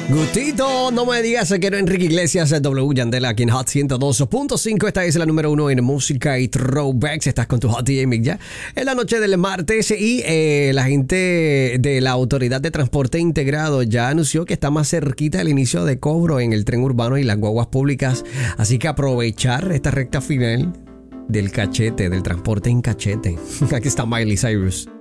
Gustito, no me digas que no, Enrique Iglesias, W Yandela aquí en Hot 102.5. Esta es la número 1 en música y throwbacks. Estás con tu Hot DJ Mick ya en la noche del martes y la gente de la Autoridad de Transporte Integrado ya anunció que está más cerquita el inicio de cobro en el tren urbano y las guaguas públicas. Así que aprovechar esta recta final del cachete, del transporte en cachete. Aquí está Miley Cyrus.